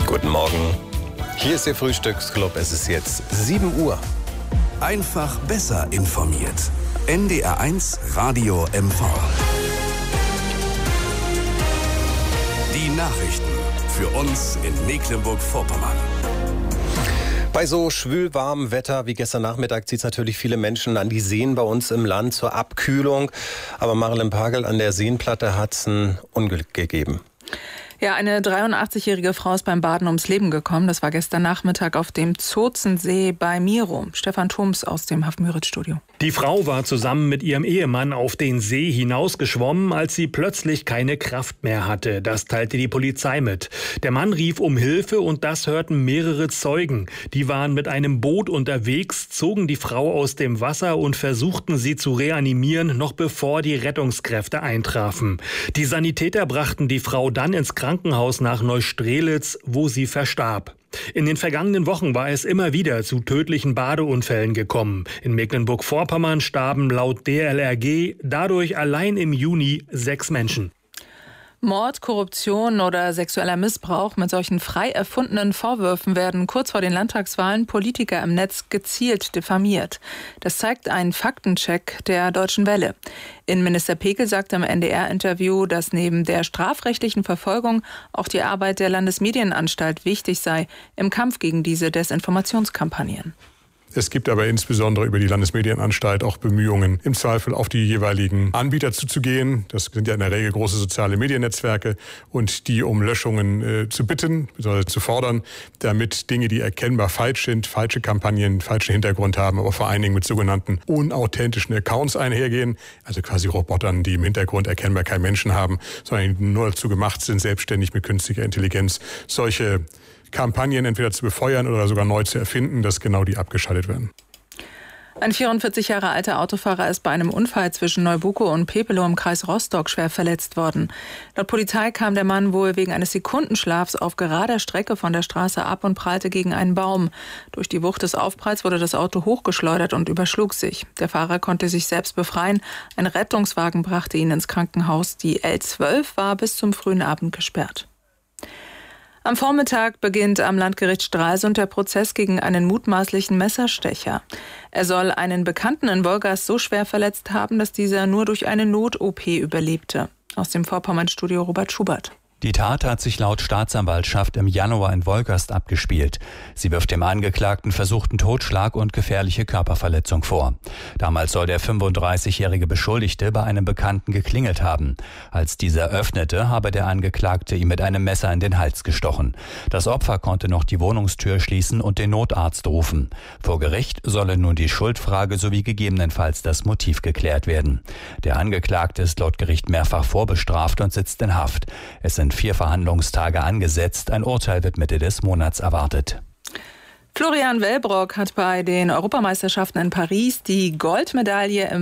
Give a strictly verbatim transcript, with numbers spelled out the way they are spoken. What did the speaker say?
Guten Morgen. Hier ist Ihr Frühstücksclub. Es ist jetzt sieben Uhr. Einfach besser informiert. N D R eins Radio M V. Die Nachrichten für uns in Mecklenburg-Vorpommern. Bei so schwülwarmem Wetter wie gestern Nachmittag zieht es natürlich viele Menschen an die Seen bei uns im Land zur Abkühlung. Aber Marilyn Pagel, an der Seenplatte hat es ein Unglück gegeben. Ja, eine dreiundachtzigjährige Frau ist beim Baden ums Leben gekommen. Das war gestern Nachmittag auf dem Zozensee bei Miro. Stefan Thoms aus dem Hafenmüritz-Studio. Die Frau war zusammen mit ihrem Ehemann auf den See hinausgeschwommen, als sie plötzlich keine Kraft mehr hatte. Das teilte die Polizei mit. Der Mann rief um Hilfe und das hörten mehrere Zeugen. Die waren mit einem Boot unterwegs, zogen die Frau aus dem Wasser und versuchten sie zu reanimieren, noch bevor die Rettungskräfte eintrafen. Die Sanitäter brachten die Frau dann ins Krankenhaus nach Neustrelitz, wo sie verstarb. In den vergangenen Wochen war es immer wieder zu tödlichen Badeunfällen gekommen. In Mecklenburg-Vorpommern starben laut D L R G dadurch allein im Juni sechs Menschen. Mord, Korruption oder sexueller Missbrauch. Mit solchen frei erfundenen Vorwürfen werden kurz vor den Landtagswahlen Politiker im Netz gezielt diffamiert. Das zeigt ein Faktencheck der Deutschen Welle. Innenminister Pekel sagte im N D R-Interview, dass neben der strafrechtlichen Verfolgung auch die Arbeit der Landesmedienanstalt wichtig sei im Kampf gegen diese Desinformationskampagnen. Es gibt aber insbesondere über die Landesmedienanstalt auch Bemühungen, im Zweifel auf die jeweiligen Anbieter zuzugehen. Das sind ja in der Regel große soziale Mediennetzwerke und die um Löschungen äh, zu bitten, bzw. zu fordern, damit Dinge, die erkennbar falsch sind, falsche Kampagnen, falschen Hintergrund haben, aber vor allen Dingen mit sogenannten unauthentischen Accounts einhergehen, also quasi Robotern, die im Hintergrund erkennbar keinen Menschen haben, sondern nur dazu gemacht sind, selbstständig mit künstlicher Intelligenz solche Kampagnen entweder zu befeuern oder sogar neu zu erfinden, dass genau die abgeschaltet werden. Ein vierundvierzig Jahre alter Autofahrer ist bei einem Unfall zwischen Neubukow und Pepelow im Kreis Rostock schwer verletzt worden. Laut Polizei kam der Mann wohl wegen eines Sekundenschlafs auf gerader Strecke von der Straße ab und prallte gegen einen Baum. Durch die Wucht des Aufpralls wurde das Auto hochgeschleudert und überschlug sich. Der Fahrer konnte sich selbst befreien. Ein Rettungswagen brachte ihn ins Krankenhaus. Die L zwölf war bis zum frühen Abend gesperrt. Am Vormittag beginnt am Landgericht Stralsund der Prozess gegen einen mutmaßlichen Messerstecher. Er soll einen Bekannten in Wolgast so schwer verletzt haben, dass dieser nur durch eine Not-O P überlebte. Aus dem Vorpommern-Studio Robert Schubert. Die Tat hat sich laut Staatsanwaltschaft im Januar in Wolgast abgespielt. Sie wirft dem Angeklagten versuchten Totschlag und gefährliche Körperverletzung vor. Damals soll der fünfunddreißigjährige Beschuldigte bei einem Bekannten geklingelt haben. Als dieser öffnete, habe der Angeklagte ihm mit einem Messer in den Hals gestochen. Das Opfer konnte noch die Wohnungstür schließen und den Notarzt rufen. Vor Gericht solle nun die Schuldfrage sowie gegebenenfalls das Motiv geklärt werden. Der Angeklagte ist laut Gericht mehrfach vorbestraft und sitzt in Haft. Es sind vier Verhandlungstage angesetzt. Ein Urteil wird Mitte des Monats erwartet. Florian Wellbrock hat bei den Europameisterschaften in Paris die Goldmedaille im